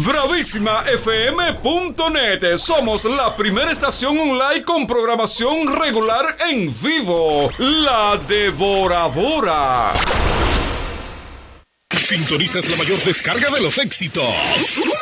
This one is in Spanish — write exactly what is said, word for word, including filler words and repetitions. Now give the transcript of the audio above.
bravísima f m punto net. Somos la primera estación online con programación regular en vivo. La Devoradora. Sintonizas la mayor descarga de los éxitos.